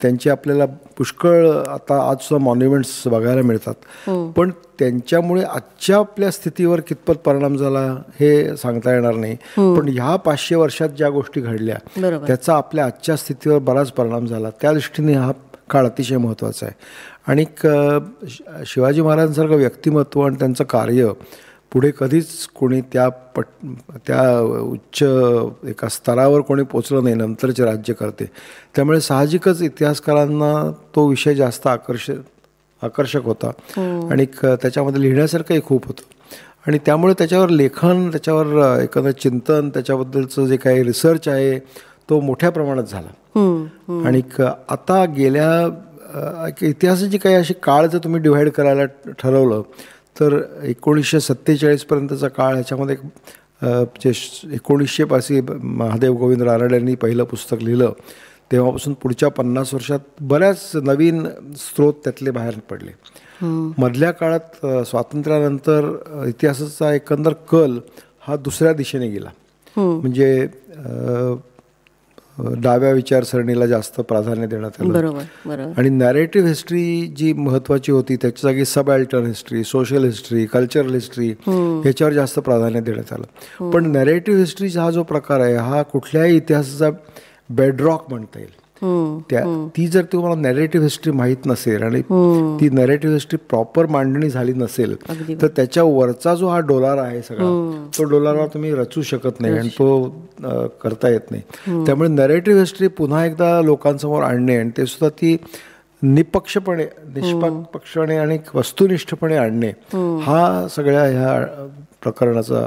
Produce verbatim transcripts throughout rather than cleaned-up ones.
त्यांची आपल्याला पुष्कळ आता आज सुद्धा मॉन्युमेंट्स बघायला मिळतात. पण त्यांच्यामुळे आजच्या आपल्या स्थितीवर कितपत परिणाम झाला हे सांगता येणार नाही. पण ह्या पाचशे वर्षात ज्या गोष्टी घडल्या त्याचा आपल्या आजच्या स्थितीवर बराच परिणाम झाला. त्या दृष्टीने हा काळ अतिशय महत्त्वाचा आहे. आणि शिवाजी महाराजांसारखं व्यक्तिमत्व आणि त्यांचं कार्य पुढे कधीच कोणी त्या पट त्या उच्च एका स्तरावर कोणी पोचलं नाही नंतरचे राज्यकर्ते. त्यामुळे साहजिकच इतिहासकारांना तो विषय जास्त आकर्षक आकर्षक होता आणि त्याच्यामध्ये लिहिण्यासारखंही खूप होतं. आणि त्यामुळे त्याच्यावर लेखन, त्याच्यावर एखादं चिंतन, त्याच्याबद्दलचं जे काही रिसर्च आहे तो मोठ्या प्रमाणात झाला. आणि आता गेल्या इतिहासाची काही अशी काळ जर तुम्ही डिव्हाइड करायला ठरवलं तर एकोणीसशे सत्तेचाळीसपर्यंतचा काळ, ह्याच्यामध्ये जे एकोणीसशे पासी महादेव गोविंद रानडे यांनी पहिलं पुस्तक लिहिलं तेव्हापासून पुढच्या पन्नास वर्षात बऱ्याच नवीन स्रोत त्यातले बाहेर पडले. मधल्या काळात स्वातंत्र्यानंतर इतिहासाचा एकंदर कल हा दुसऱ्या दिशेने गेला. म्हणजे डाव्या विचारसरणीला जास्त प्राधान्य देण्यात आलं. बरोबर बरोबर आणि नॅरेटिव्ह हिस्ट्री जी महत्त्वाची होती त्याच्या जागी सबअल्टर्न history, social history, cultural history ह्याच्यावर जास्त प्राधान्य देण्यात आलं. पण नॅरेटिव्ह हिस्ट्री हा जो प्रकार आहे हा कुठल्याही इतिहासाचा बेडरॉक म्हणता येईल. त्या ती जर तुम्हाला नॅरेटिव्ह हिस्ट्री माहीत नसेल आणि ती नॅरेटिव्ह हिस्ट्री प्रॉपर मांडणी झाली नसेल तर त्याच्या वरचा जो हा डोलार आहे सगळा तो डोलारावर तुम्ही रचू शकत नाही आणि तो करता येत नाही. त्यामुळे नॅरेटिव्ह हिस्ट्री पुन्हा एकदा लोकांसमोर आणणे आणि ते सुद्धा ती निपक्षपणे निष्पक्षपणे आणि वस्तुनिष्ठपणे आणणे हा सगळ्या ह्या प्रकरणाचा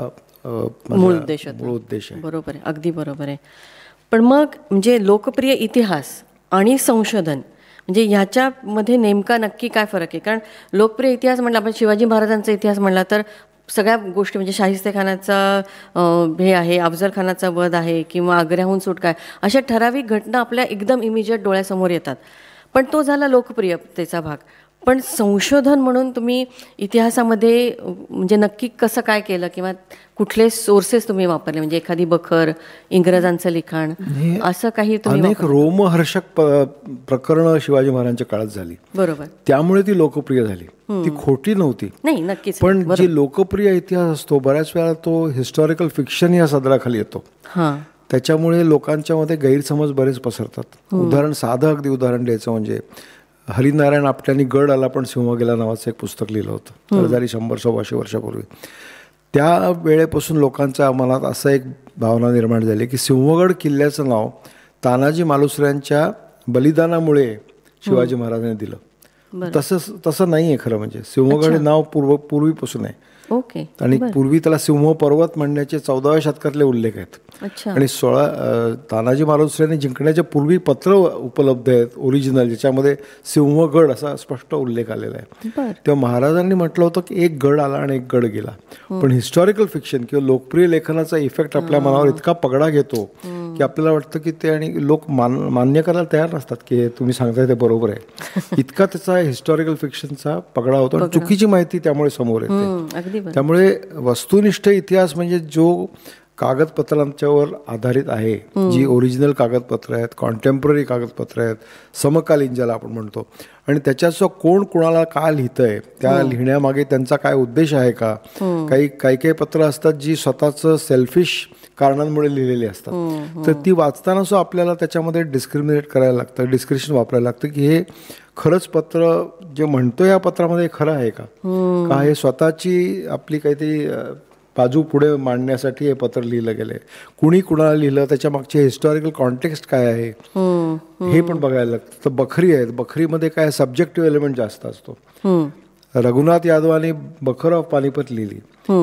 मूळ उद्देश मूळ उद्देश आहे. बरोबर आहे, अगदी बरोबर आहे. पण मग म्हणजे लोकप्रिय इतिहास आणि संशोधन म्हणजे ह्याच्यामध्ये नेमका नक्की काय फरक आहे? कारण लोकप्रिय इतिहास म्हटलं आपण शिवाजी महाराजांचा इतिहास म्हणला तर सगळ्या गोष्टी म्हणजे शाहिस्तेखानाचा हे आहे, अफजल खानाचा वध आहे किंवा आग्र्याहून सुटका आहे, अशा ठराविक घटना आपल्या एकदम इमिजिएट डोळ्यासमोर येतात. पण तो झाला लोकप्रियतेचा भाग. पण संशोधन म्हणून तुम्ही इतिहासामध्ये म्हणजे नक्की कसं काय केलं किंवा कुठले सोर्सेस तुम्ही वापरले? म्हणजे एखादी बखर, इंग्रजांचं लिखाण, असं काही तुम्ही? अनेक रोमहर्षक प्रकरणं शिवाजी महाराजांच्या काळात झाली. बरोबर. त्यामुळे ती लोकप्रिय झाली. ती खोटी नव्हती. नाही, नक्कीच. पण जी लोकप्रिय इतिहास असतो बऱ्याच वेळा तो हिस्टॉरिकल फिक्शन या सदराखाली येतो. हां. त्याच्यामुळे लोकांच्या मध्ये गैरसमज बरेच पसरतात. उदाहरण, साधं अगदी उदाहरण द्यायचं म्हणजे हरिनारायण आपट्यांनी गड आला पण सिंह गेला नावाचं एक पुस्तक लिहिलं होतं. तर झाली शंभर सव्वाशे वर्षापूर्वी. त्या वेळेपासून लोकांच्या मनात असं एक भावना निर्माण झाली की सिंहगड किल्ल्याचं नाव तानाजी मालुसऱ्यांच्या बलिदानामुळे शिवाजी महाराजांनी दिलं. तसं तसं नाही आहे खरं. म्हणजे सिंहगड हे नाव पूर्व पूर्वीपासून आहे. ओके. आणि पूर्वी त्याला सिंह पर्वत म्हणण्याचे चौदाव्या शतकातले उल्लेख आहेत. आणि सोळा तानाजी मालुसऱ्यांनी जिंकण्याच्या पूर्वी पत्र उपलब्ध आहेत ओरिजिनल, ज्याच्यामध्ये सिंहगड असा स्पष्ट उल्लेख आलेला आहे. तेव्हा महाराजांनी म्हटलं होतं की एक गड आला आणि एक गड गेला. पण हिस्टॉरिकल फिक्शन किंवा लोकप्रिय लेखनाचा इफेक्ट आपल्या मनावर इतका पगडा घेतो की आपल्याला वाटतं की ते, आणि लोक मान मान्य करायला तयार नसतात की तुम्ही सांगताय ते बरोबर आहे. इतका त्याचा हिस्टॉरिकल फिक्शनचा पगडा होतो आणि चुकीची माहिती त्यामुळे समोर येते. त्यामुळे वस्तुनिष्ठ इतिहास म्हणजे जो कागदपत्रांच्यावर आधारित आहे, जी ओरिजिनल कागदपत्र आहेत, कॉन्टेम्पररी कागदपत्र आहेत, समकालीन ज्याला आपण म्हणतो, आणि त्याच्याचं कोण कोणाला काय लिहितंय, त्या लिहिण्यामागे त्यांचा काय उद्देश आहे का. काही काही काही पत्र असतात जी स्वतःचं सेल्फिश कारणांमुळे लिहिलेली असतात. तर ती वाचताना सुद्धा आपल्याला त्याच्यामध्ये डिस्क्रिमिनेट करायला लागतं, डिस्क्रिप्शन वापरायला लागतं की हे खरंच पत्र जे म्हणतो या पत्रामध्ये खरं आहे का, का हे स्वतःची आपली काहीतरी बाजू पुढे मांडण्यासाठी हे पत्र लिहिलं गेलं आहे, कुणी कुणाला लिहिलं, त्याच्या मागचे हिस्टॉरिकल कॉन्टेक्स्ट काय आहे हे पण बघायला लागतं. तर बखरी आहेत, बखरीमध्ये काय सब्जेक्टिव्ह एलिमेंट जास्त असतो. रघुनाथ यादवाने बखर ऑफ पानिपत लिहिली,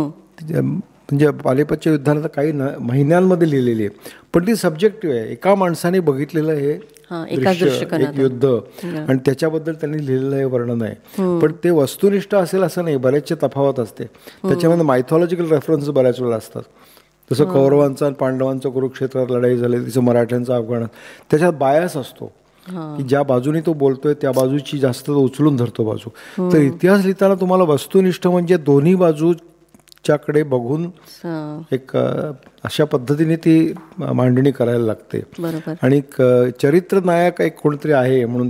म्हणजे पानिपतच्या युद्धानंतर काही महिन्यांमध्ये लिहिलेली आहे, पण ती सब्जेक्टिव्ह आहे. एका माणसाने बघितलेलं हे एक युद्ध आणि त्याच्याबद्दल त्यांनी लिहिलेलं हे वर्णन आहे. पण ते वस्तुनिष्ठ असेल असं नाही, बरेचसे तफावत असते. त्याच्यामध्ये मायथॉलॉजिकल रेफरन्स बऱ्याच वेळा असतात. जसं कौरवांचा आणि पांडवांचं कुरुक्षेत्रात लढाई झाली, तिचं मराठ्यांचा अफगाणात, त्याच्यात बायास असतो की ज्या बाजूने तो बोलतोय त्या बाजूची जास्त तो उचलून धरतो बाजू. तर इतिहास लिहिताना तुम्हाला वस्तुनिष्ठ म्हणजे दोन्ही बाजू च्याकडे बघून एक अशा पद्धतीने ती मांडणी करायला लागते. बरोबर. आणि चरित्र नायक एक कोणतरी आहे म्हणून